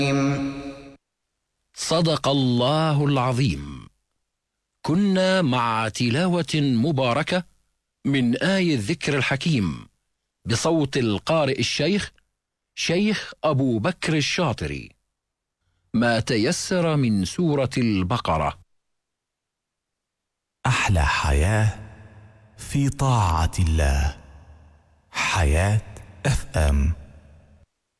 صدق الله العظيم. كنا مع تلاوة مباركة من آي الذكر الحكيم بصوت القارئ الشيخ شيخ أبو بكر الشاطري، ما تيسر من سورة البقرة. أحلى حياة في طاعة الله. حياة FM.